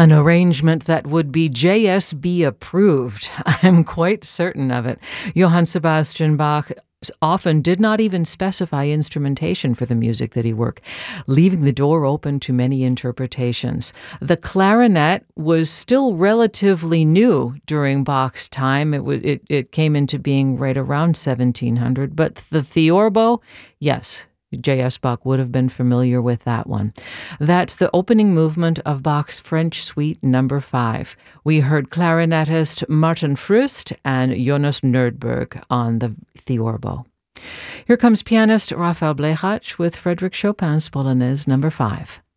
An arrangement that would be JSB approved. I'm quite certain of it. Johann Sebastian Bach often did not even specify instrumentation for the music that he worked, leaving the door open to many interpretations. The clarinet was still relatively new during Bach's time. It came into being right around 1700, but the theorbo, yes, J.S. Bach would have been familiar with that one. That's the opening movement of Bach's French Suite No. 5. We heard clarinetist Martin Früst and Jonas Nordberg on the theorbo. Here comes pianist Raphael Blechach with Frédéric Chopin's Polonaise No. 5.